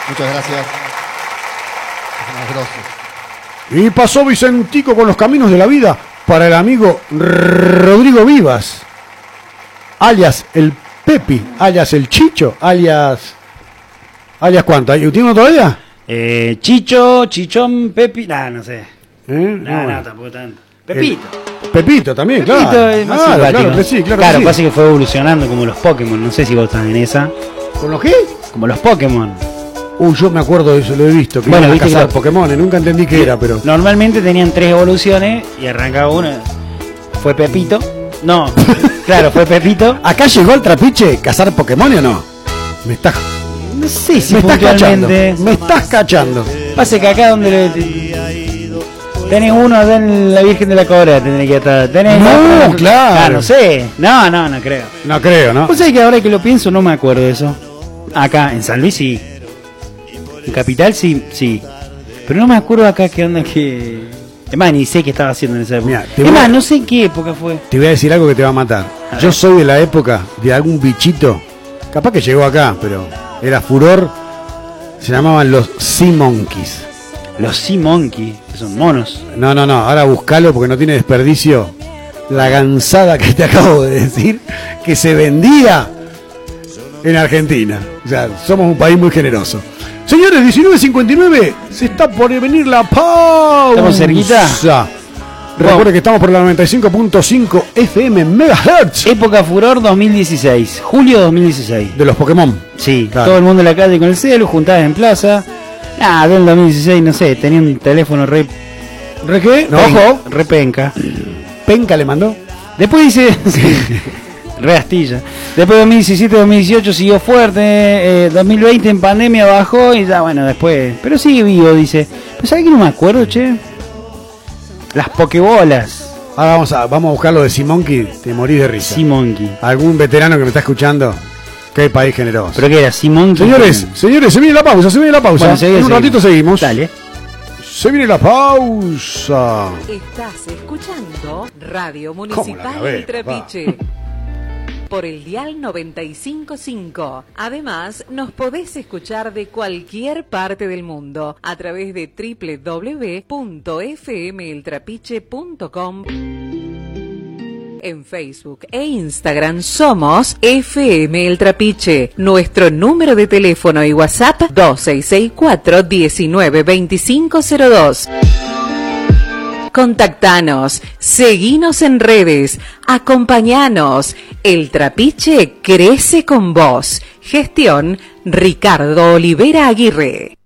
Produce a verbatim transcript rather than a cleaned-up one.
Muchas gracias. Y pasó Vicentico con los caminos de la vida para el amigo Rodrigo Vivas, alias el Pepi, alias el Chicho, alias... ¿Alias cuánto? ¿Tiene uno todavía? Eh, Chicho, Chichón, Pepi... Nah, no sé. ¿Eh? No, No, no, bueno. tampoco tanto. Pepito. El Pepito también, Pepito claro. es más Claro, simpático. claro que sí, claro, Claro, que sí. pasa que fue evolucionando como los Pokémon. No sé si vos estás en esa. ¿Con los qué? Como los Pokémon. Uy, yo me acuerdo de eso, lo he visto. Que Bueno, iban a viste cazar que- Pokémon, nunca entendí qué era, pero... Normalmente tenían tres evoluciones y arrancaba una. Fue Pepito. No, claro, fue Pepito. ¿Acá llegó el trapiche cazar Pokémon o no? Me estás... No sé si me estás cachando. puntualmente. Me estás cachando. Pasa que acá donde le- tenés uno allá en la Virgen de la Cobra, tendré que estar. Tenés No, otro- claro. Ah, no sé. No, no, no creo. No creo, ¿no? Vos sabés que ahora que lo pienso no me acuerdo de eso. Acá, en San Luis sí. En Capital sí, sí. Pero no me acuerdo acá qué onda que... Es más, ni sé qué estaba haciendo en esa época. Mirá, te es voy a- más, no sé en qué época fue. Te voy a decir algo que te va a matar. A Yo ver. soy de la época de algún bichito, capaz que llegó acá, pero era furor. Se llamaban los Sea Monkeys. Los Sea Monkey, que son monos. No, no, no, ahora buscalo porque no tiene desperdicio. La gansada que te acabo de decir, que se vendía en Argentina. O sea, somos un país muy generoso. Señores, diecinueve cincuenta y nueve, se está por venir la pausa. ¿Estamos cerquita? Recuerde que estamos por la noventa y cinco punto cinco F M Megahertz Época Furor dos mil dieciséis. Julio dos mil dieciséis. de los Pokémon. Sí, Claro. todo el mundo en la calle con el celu, juntadas en plaza. Ah, del dos mil dieciséis, no sé, tenía un teléfono re... ¿Re qué? No, pen- ojo, Re penca. penca le mandó. Después dice... Re astilla. Después dos mil diecisiete, dos mil dieciocho siguió fuerte. eh, dos mil veinte en pandemia bajó y ya, bueno, después... Pero sigue vivo, dice. Pero ¿sabes que no me acuerdo, che? Las pokebolas. Ahora vamos a, vamos a buscar lo de Sea Monkey, te morís de risa. Sea Monkey. Algún veterano que me está escuchando, qué país generoso. ¿Pero qué era? Sea Monkey. Señores, señores, se viene la pausa, se viene la pausa. Bueno, enseguida en un seguimos. ratito seguimos. Dale. Se viene la pausa. Estás escuchando Radio ¿Cómo la Municipal acabé, El Trapiche por el dial noventa y cinco punto cinco. Además, nos podés escuchar de cualquier parte del mundo a través de doble u doble u doble u punto f m el trapiche punto com. En Facebook e Instagram somos F M El Trapiche. Nuestro número de teléfono y WhatsApp dos seis seis cuatro, uno nueve dos cinco cero dos. Contactanos, seguinos en redes, acompañanos. El Trapiche crece con vos. Gestión Ricardo Olivera Aguirre.